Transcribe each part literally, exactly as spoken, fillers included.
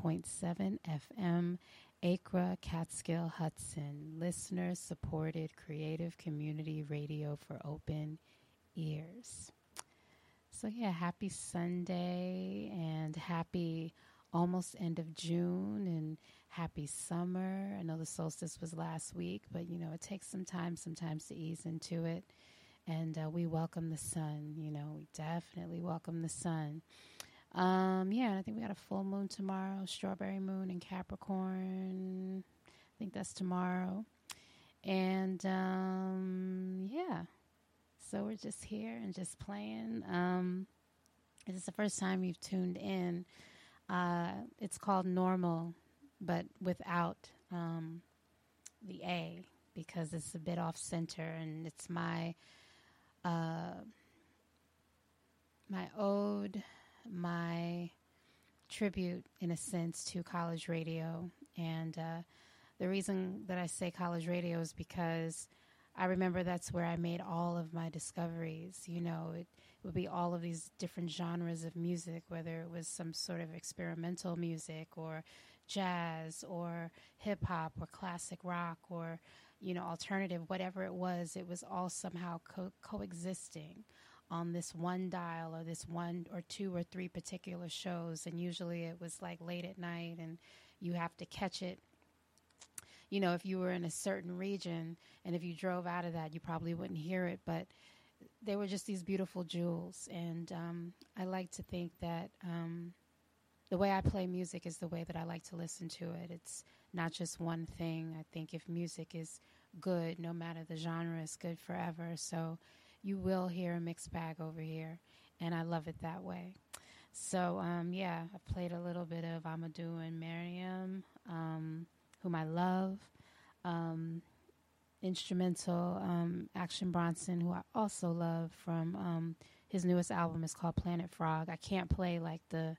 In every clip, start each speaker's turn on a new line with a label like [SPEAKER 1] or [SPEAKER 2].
[SPEAKER 1] point seven F M, Acra, Catskill, Hudson. Listener-supported creative community radio for open ears. So yeah, happy Sunday and happy almost end of June and happy summer. I know the solstice was last week, but you know, it takes some time sometimes to ease into it. And uh, we welcome the sun, you know, we definitely welcome the sun. Um, yeah, and I think we got a full moon tomorrow, strawberry moon in Capricorn. I think that's tomorrow. And um, yeah. So we're just here and just playing. Um, if it's the first time you've tuned in, uh, it's called Normal, but without um, the A, because it's a bit off center, and it's my uh, my ode, my tribute, in a sense, to college radio. And uh, the reason that I say college radio is because I remember that's where I made all of my discoveries. You know, it would be all of these different genres of music, whether it was some sort of experimental music or jazz or hip hop or classic rock or, you know, alternative, whatever it was, it was all somehow co- coexisting on this one dial or this one or two or three particular shows. And usually it was like late at night and you have to catch it. You know, if you were in a certain region and if you drove out of that, you probably wouldn't hear it. But they were just these beautiful jewels. And um, I like to think that um, the way I play music is the way that I like to listen to it. It's not just one thing. I think if music is good, no matter the genre, it's good forever. So you will hear a mixed bag over here. And I love it that way. So, um, yeah, I played a little bit of Amadou and Miriam. Um whom I love, um, instrumental, um, Action Bronson, who I also love from um, his newest album is called Planet Frog. I can't play like the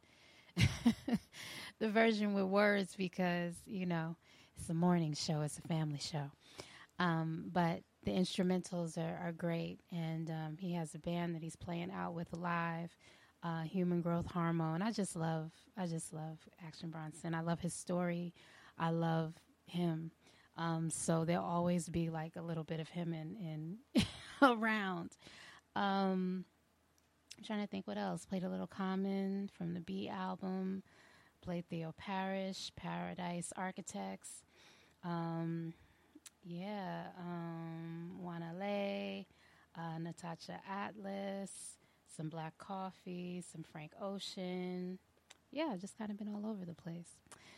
[SPEAKER 1] the version with words because, you know, it's a morning show, it's a family show. Um, but the instrumentals are, are great, and um, he has a band that he's playing out with live, uh, Human Growth Hormone. I just love, I just love Action Bronson. I love his story. I love him. Um, so there'll always be like a little bit of him in, in around. Um, I'm trying to think what else. Played a little Common from the B album. Played Theo Parrish, Paradise Architects. Um, yeah, um, Juana Lay, uh, Natasha Atlas, some Black Coffee, some Frank Ocean. Yeah, just kind of been all over the place.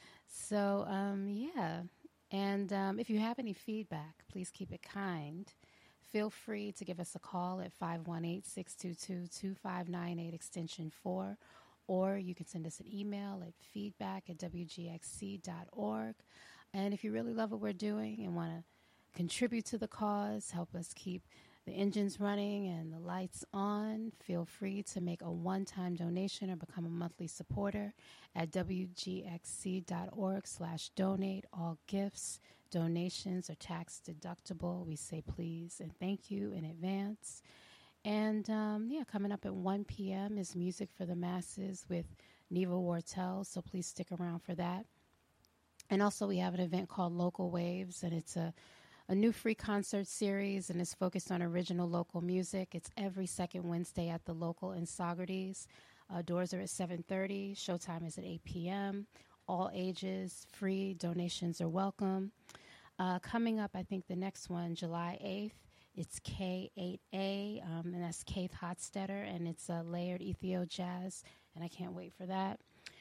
[SPEAKER 1] So, um, yeah, and um, if you have any feedback, please keep it kind. Feel free to give us a call at five one eight, six two two, two five nine eight, extension four, or you can send us an email at feedback at w g x c dot org. And if you really love what we're doing and want to contribute to the cause, help us keep the engines running and the lights on, feel free to make a one-time donation or become a monthly supporter at w g x c dot org slash donate. All gifts, donations are tax deductible. We say please and thank you in advance. And um, yeah, coming up at one p.m. is Music for the Masses with Neva Wortel, so please stick around for that. And also we have an event called Local Waves, and it's a a new free concert series, and it's focused on original local music. It's every second Wednesday at the local in Saugerties. Uh, doors are at seven thirty. Showtime is at eight p.m. All ages, free. Donations are welcome. Uh, coming up, I think the next one, July eighth, it's K eight A, um, and that's Keith Hotstetter, and it's a layered Ethio jazz, and I can't wait for that.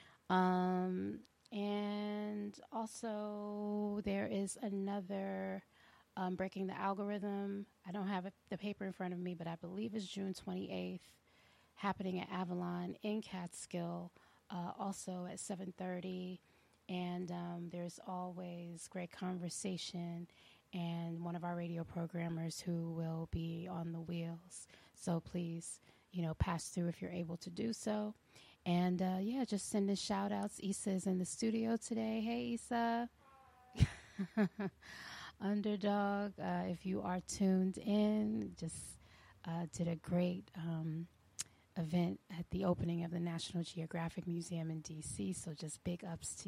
[SPEAKER 1] Um, and also, there is another... Um, Breaking the Algorithm. I don't have it, the paper in front of me, but I believe it's June twenty-eighth, happening at Avalon in Catskill, uh, also at seven thirty. And um, there's always great conversation and one of our radio programmers who will be on the wheels. So please, you know, pass through if you're able to do so. And uh, yeah, just sending shout outs. Issa is in the studio today. Hey, Issa. Underdog, uh, if you are tuned in, just uh, did a great um, event at the opening of the National Geographic Museum in D C, so just big ups to